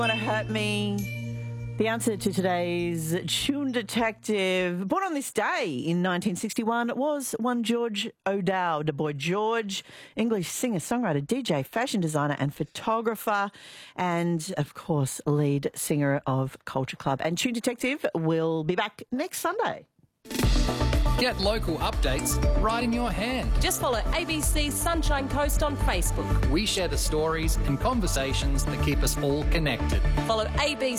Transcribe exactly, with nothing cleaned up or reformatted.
Want to hurt me? The answer to today's Tune Detective, born on this day in nineteen sixty-one, was one George O'Dowd. Boy George, English singer, songwriter, D J, fashion designer and photographer, and, of course, lead singer of Culture Club. And Tune Detective will be back next Sunday. Get local updates right in your hand. Just follow A B C Sunshine Coast on Facebook. We share the stories and conversations that keep us all connected. Follow A B